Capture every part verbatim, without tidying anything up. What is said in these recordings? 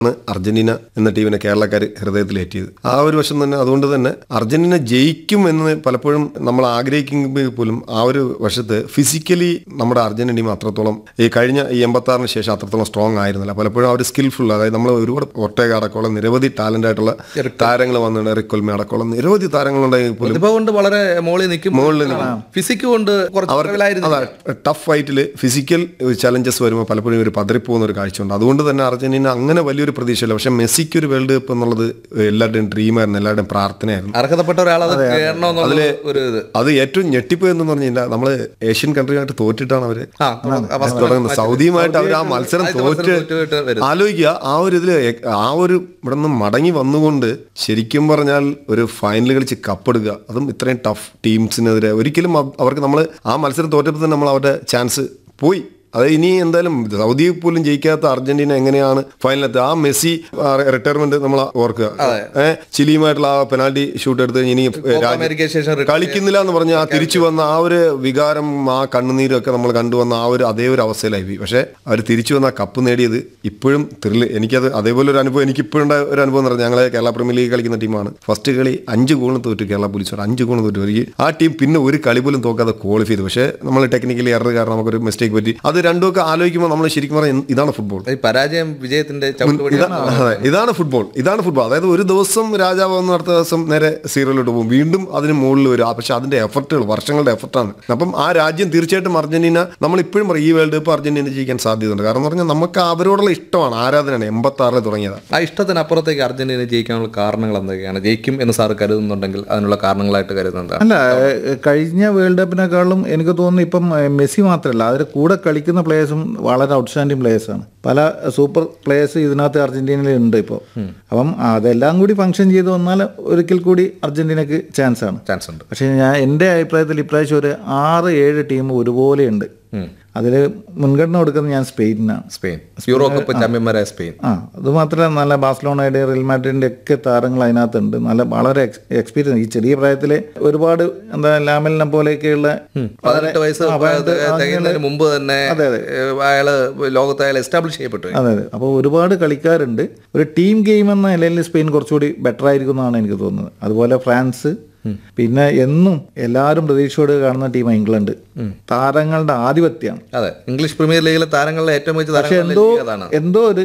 Argentina എന്ന ടീമിനെ കേരളക്കാർ ഹൃദയത്തിലേറ്റിയത്. ആ ഒരു വശം തന്നെ അതുകൊണ്ട് തന്നെ അർജന്റീന ജയിക്കും എന്ന് പലപ്പോഴും നമ്മൾ ആഗ്രഹിക്കുമ്പോൾ പോലും ആ ഒരു വശത്ത് ഫിസിക്കലി നമ്മുടെ അർജന്റീന ടീം അത്രത്തോളം ഈ കഴിഞ്ഞ ഈ എൺപത്തി ആറിന് ശേഷം അത്രത്തോളം സ്ട്രോങ് ആയിരുന്നില്ല. പലപ്പോഴും അവർ സ്കിൽഫുൾ, അതായത് നമ്മൾ ഒരുപാട് ഒട്ടേക അടക്കമുള്ള നിരവധി ടാലന്റ് ആയിട്ടുള്ള താരങ്ങൾ വന്നിട്ടുണ്ട്. എറിക്കൊൽമ അടക്കമുള്ള നിരവധി താരങ്ങളുണ്ടെങ്കിൽ പോലും വളരെ മുകളിൽ നിൽക്കും, മുകളിൽ ഫിസിക് കൊണ്ട് അവർക്ക് ടഫ് ഫൈറ്റിൽ ഫിസിക്കൽ ചലഞ്ചസ് വരുമ്പോൾ പലപ്പോഴും ഒരു പതറിപ്പോകുന്ന ഒരു കാഴ്ചയുണ്ട്. അതുകൊണ്ട് തന്നെ അർജന്റീന അങ്ങനെ വലിയൊരു പ്രതീക്ഷയില്ല. പക്ഷെ മെസ്സിക്ക് ഒരു വേൾഡ് കപ്പ് എന്നുള്ളത് എല്ലാവരുടെയും ഡ്രീമായിരുന്നു, എല്ലാവരുടെയും പ്രാർത്ഥനയായിരുന്നു. അർഹതപ്പെട്ട അതില് അത് ഏറ്റവും ഞെട്ടിപ്പ് എന്ന് പറഞ്ഞു കഴിഞ്ഞാൽ നമ്മള് ഏഷ്യൻ കൺട്രിയുമായിട്ട് തോറ്റിട്ടാണ് അവര് തുടങ്ങുന്നത്. സൗദിയുമായിട്ട് അവർ ആ മത്സരം തോറ്റ് ആലോചിക്കുക. ആ ഒരു ഇതില് ആ ഒരു ഇവിടെ നിന്ന് മടങ്ങി വന്നുകൊണ്ട് ശരിക്കും പറഞ്ഞാൽ ഒരു ഫൈനൽ കളിച്ച് കപ്പെടുക്കുക, അതും ഇത്രയും ടഫ് ടീംസിനെതിരെ. ഒരിക്കലും അവർക്ക് നമ്മൾ ആ മത്സരം തോറ്റപ്പോൾ തന്നെ നമ്മൾ അവരുടെ ചാൻസ് പോയി. അത് ഇനി എന്തായാലും സൗദി പോലും ജയിക്കാത്ത അർജന്റീന എങ്ങനെയാണ് ഫൈനലെത്തി? ആ മെസ്സി റിട്ടയർമെന്റ് നമ്മൾ ഓർക്കുക, ഏഹ് ചിലിയുമായിട്ടുള്ള ആ പെനാൽറ്റി ഷൂട്ട് എടുത്ത് ഇനി കളിക്കുന്നില്ല എന്ന് പറഞ്ഞ് ആ തിരിച്ചു വന്ന ആ ഒരു വികാരം, ആ കണ്ണുനീരും ഒക്കെ നമ്മൾ കണ്ടുവന്ന ആ ഒരു അതേ ഒരു അവസ്ഥയിലായി പോയി. പക്ഷെ അവർ തിരിച്ചു വന്ന ആ കപ്പ് നേടിയത് ഇപ്പോഴും ത്രില്ല്. എനിക്കത് അതേപോലെ ഒരു അനുഭവം എനിക്ക് ഇപ്പോഴും ഉണ്ടായ ഒരു അനുഭവം എന്ന് പറഞ്ഞാൽ, ഞങ്ങളെ കേരള പ്രീമിയർ ലീഗ് കളിക്കുന്ന ടീമാണ്. ഫസ്റ്റ് കളി അഞ്ച് ഗോളിന് തോറ്റു കേരള പോലീസ്, അഞ്ച് ഗോളിന് തോറ്റു. ഒരു ആ ടീം പിന്നെ ഒരു കളി പോലും തോക്കാതെ ക്വാളിഫൈ ചെയ്തു. പക്ഷേ നമ്മൾ ടെക്നിക്കലി എറർ കാരണം നമുക്കൊരു മിസ്റ്റേക്ക് പറ്റി. അത് രണ്ടുമൊക്കെ ആലോചിക്കുമ്പോൾ നമ്മൾ ശരിക്കും പറഞ്ഞാൽ ഇതാണ് ഫുട്ബോൾ. പരാജയം വിജയത്തിന്റെ അതെ, ഇതാണ് ഫുട്ബോൾ, ഇതാണ് ഫുട്ബോൾ. അതായത് ഒരു ദിവസം രാജാവ് വന്ന് അടുത്ത ദിവസം നേരെ സീറോയിലോട്ട് പോകും, വീണ്ടും അതിന് മുകളിൽ വരും. പക്ഷെ അതിന്റെ എഫർട്ടുകൾ വർഷങ്ങളുടെ എഫർട്ടാണ്. അപ്പം ആ രാജ്യം തീർച്ചയായിട്ടും അർജന്റീന, നമ്മൾ ഇപ്പോഴും പറയും ഈ വേൾഡ് കപ്പ് അർജന്റീന ജയിക്കാൻ സാധ്യതയുണ്ട്. കാരണം എന്ന് പറഞ്ഞാൽ നമുക്ക് അവരോടുള്ള ഇഷ്ടമാണ്, ആരാധനയാണ്. എൺപത്തി ആറിൽ തുടങ്ങിയതാണ്. ആ ഇഷ്ടത്തിനപ്പുറത്തേക്ക് അർജന്റീന ജയിക്കാനുള്ള കാരണങ്ങൾ എന്തൊക്കെയാണ്? ജയിക്കും എന്ന് സാർ കരുതുന്നുണ്ടെങ്കിൽ അതിനുള്ള കാരണങ്ങളായിട്ട് കരുതുന്നത് അല്ല, കഴിഞ്ഞ വേൾഡ് കപ്പിനെക്കാളും എനിക്ക് തോന്നുന്നു ഇപ്പം മെസ്സി മാത്രമല്ല, അതിൽ കൂടെ കളിക്കുന്ന പ്ലേയേഴ്സും വളരെ ഔട്ട്സ്റ്റാൻഡിങ് പ്ലേയേഴ്സാണ്. പല സൂപ്പർ പ്ലേയേഴ്സ് ഇതിനകത്ത് അർജന്റീനയിൽ ഉണ്ട് ഇപ്പോൾ. അപ്പം അതെല്ലാം കൂടി ഫംഗ്ഷൻ ചെയ്ത് വന്നാൽ ഒരിക്കൽ കൂടി അർജന്റീനക്ക് ചാൻസ് ആണ് ചാൻസ് ഉണ്ട്. പക്ഷേ ഞാൻ എൻ്റെ അഭിപ്രായത്തിൽ ഇപ്രാവശ്യം ഒരു ആറ് ഏഴ് ടീം ഒരുപോലെയുണ്ട്. അതിൽ മുൻഗണന കൊടുക്കുന്നത് ഞാൻ സ്പെയിനാണ്. സ്പെയിൻ യൂറോ കപ്പ് ചാമ്പ്യന്മാരായ സ്പെയിൻ. ആ അത് മാത്രമല്ല നല്ല ബാഴ്സലോണയുടെ റിയൽ മാഡ്രിഡിന്റെ ഒക്കെ താരങ്ങൾ അതിനകത്തുണ്ട്. നല്ല വളരെ എക്സ്പീരിയൻസ്. ഈ ചെറിയ പ്രായത്തിലെ ഒരുപാട് എന്താ ലാമലിനെ പോലെയൊക്കെയുള്ള പതിനെട്ട് വയസ്സ് തികയുന്നതിന് മുമ്പ് തന്നെ അയാള് ലോകത്ത് അയാൾ എസ്റ്റാബ്ലിഷ് ചെയ്യപ്പെട്ടു. അതെ അതെ. അപ്പോൾ ഒരുപാട് കളിക്കാരുണ്ട്. ഒരു ടീം ഗെയിം എന്ന നിലയിൽ സ്പെയിൻ കുറച്ചുകൂടി ബെറ്റർ ആയിരിക്കും എന്നാണ് എനിക്ക് തോന്നുന്നത്. അതുപോലെ ഫ്രാൻസ്, പിന്നെ എന്നും എല്ലാവരും പ്രതീക്ഷയോട് കാണുന്ന ടീം ഇംഗ്ലണ്ട്. താരങ്ങളുടെ ആധിപത്യമാണ്. അതെ, ഇംഗ്ലീഷ് പ്രീമിയർ ലീഗിലെ താരങ്ങളുടെ ഏറ്റവും മികച്ച. പക്ഷെ എന്തോ എന്തോ ഒരു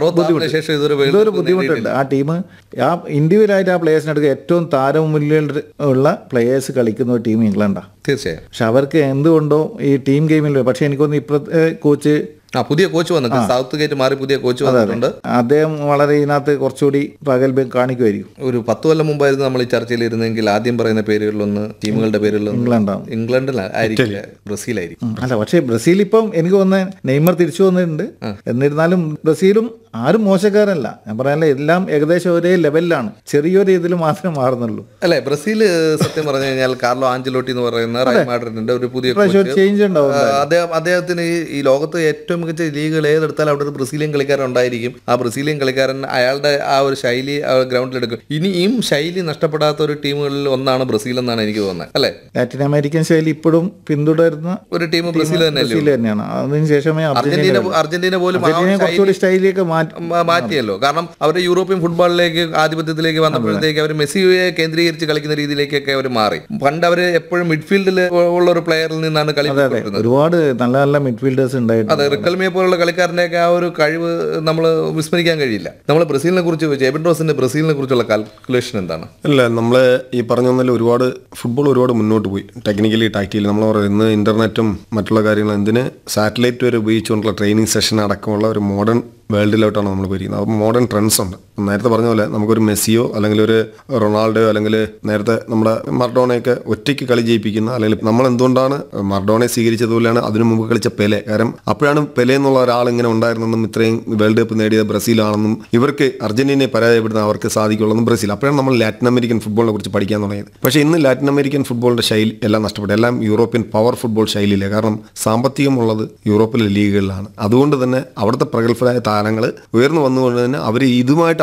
എന്തോ ഒരു ബുദ്ധിമുട്ടുണ്ട്. ആ ടീം ആ ഇൻഡിവിജ്വലായിട്ട് ആ പ്ലേയേഴ്സിനെ എടുക്കുക, ഏറ്റവും താരമൂല്യം ഉള്ള പ്ലേയേഴ്സ് കളിക്കുന്ന ഒരു ടീം ഇംഗ്ലണ്ടാണ് തീർച്ചയായും. പക്ഷെ അവർക്ക് എന്തുകൊണ്ടോ ഈ ടീം ഗെയിമിൽ, പക്ഷെ എനിക്കൊന്ന് ഇപ്പോഴത്തെ കോച്ച് ആ പുതിയ കോച്ച് വന്നിട്ടുണ്ട്, സൗത്ത് ഗേറ്റ് മാറി പുതിയ കോച്ച് വന്നിട്ടുണ്ട്. അദ്ദേഹം വളരെ ഇതിനകത്ത് കുറച്ചുകൂടി പ്രഗത്ഭം കാണിക്കുമായിരിക്കും. ഒരു പത്ത് കൊല്ലം മുമ്പായിരുന്നു നമ്മൾ ഈ ചർച്ചയിൽ ഇരുന്നെങ്കിൽ ആദ്യം പറയുന്ന പേരുകളിലൊന്ന് ടീമുകളുടെ പേരുകളിലൊന്ന് ഇംഗ്ലണ്ടാണ്. ഇംഗ്ലണ്ടിലായിരിക്കില്ല, ബ്രസീലായിരിക്കും. അല്ല, പക്ഷേ ബ്രസീൽ ഇപ്പം എനിക്ക് തോന്നുന്നത് നെയ്മർ തിരിച്ചു വന്നിട്ടുണ്ട്. എന്നിരുന്നാലും ബ്രസീലും ആരും മോശക്കാരല്ല. ഞാൻ പറയാനല്ല, എല്ലാം ഏകദേശം ഒരേ ലെവലിലാണ്. ചെറിയൊരു ഇതിൽ മാത്രമേ മാറുന്നുള്ളൂ. അല്ലെ, ബ്രസീൽ സത്യം പറഞ്ഞു കഴിഞ്ഞാൽ കാർലോ ആഞ്ചലോട്ടി എന്ന് പറയുന്ന റയൽ മാഡ്രിഡിന്റെ ഒരു പുതിയ ചേഞ്ച് ഉണ്ടാവും. അദ്ദേഹം അദ്ദേഹത്തിന് ഈ ലോകത്ത് ഏറ്റവും മികച്ച ലീഗുകൾ ഏതെടുത്താൽ അവിടെ ഒരു ബ്രസീലിയൻ കളിക്കാരൻ ഉണ്ടായിരിക്കും. ആ ബ്രസീലിയൻ കളിക്കാരൻ അയാളുടെ ആ ഒരു ശൈലി ഗ്രൗണ്ടിലെടുക്കും. ഇനിയും ശൈലി നഷ്ടപ്പെടാത്ത ഒരു ടീമുകളിൽ ഒന്നാണ് ബ്രസീൽ എന്നാണ് എനിക്ക് തോന്നുന്നത്. അല്ലെ, ലാറ്റിൻ അമേരിക്കൻ ശൈലി ഇപ്പോഴും പിന്തുടരുന്ന ഒരു ടീം ബ്രസീൽ തന്നെയാണ്. അതിനുശേഷമേ അർജന്റീന അർജന്റീന പോലും സ്റ്റൈലിലേക്ക് മാറ്റിയല്ലോ. കാരണം അവർ യൂറോപ്യൻ ഫുട്ബോളിലേക്ക് ആധിപത്യത്തിലേക്ക് വന്നപ്പോഴത്തേക്ക് അവർ മെസ്സിയെ കേന്ദ്രീകരിച്ച് കളിക്കുന്ന രീതിയിലേക്കൊക്കെ അവർ മാറി. പണ്ട് അവർ എപ്പോഴും മിഡ്ഫീൽഡിൽ ഉള്ള ഒരു പ്ലെയറിൽ നിന്നാണ് കളിക്കുന്നത്. ഒരുപാട് നല്ല നല്ല മിഡ്ഫീൽഡേഴ്സ് ഉണ്ടായിരുന്നു. അതെ, റിക്കൽമിയെ പോലുള്ള കളിക്കാരൻ്റെയൊക്കെ ആ ഒരു കഴിവ് നമ്മൾ വിസ്മരിക്കാൻ കഴിയില്ല. നമ്മൾ ബ്രസീലിനെ കുറിച്ച് ചോദിച്ചു, എബിൻഡോസിന്റെ ബ്രസീലിനെ കുറിച്ചുള്ള കാൽക്കുലേഷൻ എന്താണ്? അല്ല, നമ്മൾ ഈ പറഞ്ഞ പോലെ ഒരുപാട് ഫുട്ബോൾ ഒരുപാട് മുന്നോട്ട് പോയി ടെക്നിക്കലി ടാക്റ്റിക്കലി. നമ്മൾ പറയുന്നത് ഇന്ന് ഇന്റർനെറ്റും മറ്റുള്ള കാര്യങ്ങളും എന്തിന് സാറ്റലൈറ്റ് വരെ ഉപയോഗിച്ചുകൊണ്ടുള്ള ട്രെയിനിങ് സെഷൻ അടക്കമുള്ള ഒരു മോഡേൺ വേൾഡിലോട്ടാണ് നമ്മൾ പോയിരിക്കുന്നത്. അപ്പോൾ മോഡേൺ ട്രെൻഡ്സ് ഉണ്ട്. നേരത്തെ പറഞ്ഞ പോലെ നമുക്കൊരു മെസ്സിയോ അല്ലെങ്കിൽ ഒരു റൊണാൾഡോയോ അല്ലെങ്കിൽ നേരത്തെ നമ്മുടെ മർഡോണയൊക്കെ ഒറ്റയ്ക്ക് കളി ജയിപ്പിക്കുന്ന, അല്ലെങ്കിൽ നമ്മൾ എന്തുകൊണ്ടാണ് മർഡോണയെ സ്വീകരിച്ചതുപോലെയാണ് അതിനു മുമ്പ് കളിച്ച പെലെ. കാരണം അപ്പോഴാണ് പെലെ എന്നുള്ള ഒരാൾ ഇങ്ങനെ ഉണ്ടായിരുന്നെന്നും ഇത്രയും വേൾഡ് കപ്പ് നേടിയത് ബ്രസീലാണെന്നും ഇവർക്ക് അർജന്റീനയെ പരാജയപ്പെടുന്ന അവർക്ക് സാധിക്കുള്ളൂ ബ്രസീൽ. അപ്പോഴാണ് നമ്മൾ ലാറ്റിൻ അമേരിക്കൻ ഫുട്ബോളിനെ കുറിച്ച് പഠിക്കാൻ തുടങ്ങിയത്. പക്ഷേ ഇന്ന് ലാറ്റിൻ അമേരിക്കൻ ഫുട്ബോളിന്റെ ശൈലി എല്ലാം നഷ്ടപ്പെട്ടു. എല്ലാം യൂറോപ്യൻ പവർ ഫുട്ബോൾ ശൈലിയില്ല. കാരണം സാമ്പത്തികമുള്ളത് യൂറോപ്പിലെ ലീഗുകളിലാണ്. അതുകൊണ്ട് തന്നെ അവിടുത്തെ പ്രഗത്ഭരായ താരങ്ങൾ ഉയർന്നു വന്നുകൊണ്ട് തന്നെ അവർ ഇതുമായിട്ട്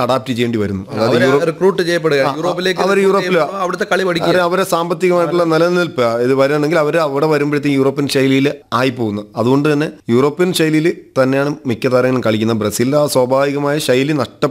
അഡാപ്റ്റ് ചെയ്യേണ്ടി വരുന്നു. അതായത് യൂറോപ്പ് റിക്രൂട്ട് ചെയ്യപ്പെടുക യൂറോപ്പിലേക്ക് അവർ യൂറോപ്പിൽ അവിടുത്തെ കളി പഠിക്കുക, അവരെ അവരെ സാമ്പത്തികമായിട്ടുള്ള നിലനിൽപ്പ് ഇത് വരികയാണെങ്കിൽ അവർ അവിടെ വരുമ്പോഴത്തേക്കും യൂറോപ്യൻ ശൈലിയിൽ ആയി പോകുന്നു. അതുകൊണ്ട് തന്നെ യൂറോപ്യൻ ശൈലിയിൽ തന്നെയാണ് മിക്ക താരങ്ങളും കളിക്കുന്നത്. ബ്രസീലിന്റെ ആ സ്വാഭാവികമായ ശൈലി നഷ്ട